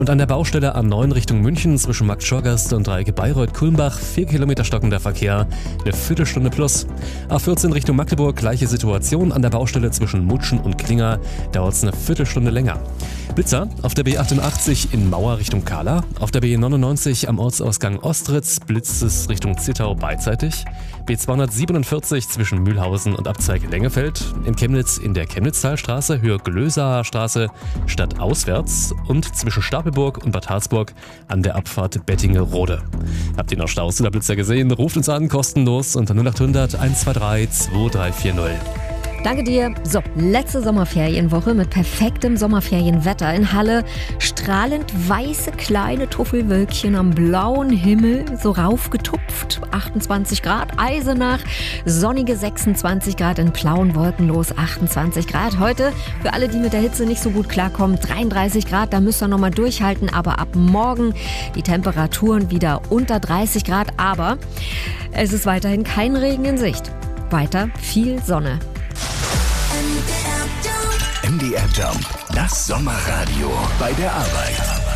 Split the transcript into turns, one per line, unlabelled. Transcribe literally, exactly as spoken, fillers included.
Und an der Baustelle A neun Richtung München zwischen Markt Schorgast und Dreiecke Bayreuth-Kulmbach vier Kilometer stockender Verkehr, eine Viertelstunde plus. A vierzehn Richtung Magdeburg, gleiche Situation. An der Baustelle zwischen Mutschen und Klinger dauert es eine Viertelstunde länger. Blitzer auf der B achtundachtzig in Mauer Richtung Kahla. Auf der B neunundneunzig am Ortsausgang Ostritz blitzt es Richtung Zittau beidseitig. B zweihundertsiebenundvierzig zwischen Mühlhausen und Abzweig Lengefeld. In Chemnitz in der Chemnitztalstraße, Höhe Glösaer Straße, stadtauswärts. Und zwischen Stapelburg und Bad Harzburg an der Abfahrt Bettinge-Rode. Habt ihr noch Staus oder Blitzer gesehen? Ruft uns an, kostenlos unter null acht hundert eins zwei drei zwei drei vier null.
Danke dir. So, letzte Sommerferienwoche mit perfektem Sommerferienwetter in Halle. Strahlend weiße kleine Tuffelwölkchen am blauen Himmel, so raufgetupft. achtundzwanzig Grad, Eisenach, sonnige sechsundzwanzig Grad, in Plauen wolkenlos achtundzwanzig Grad. Heute, für alle, die mit der Hitze nicht so gut klarkommen, dreiunddreißig Grad, da müsst ihr nochmal durchhalten. Aber ab morgen die Temperaturen wieder unter dreißig Grad. Aber es ist weiterhin kein Regen in Sicht. Weiter viel Sonne.
M D R Jump, das Sommerradio bei der Arbeit.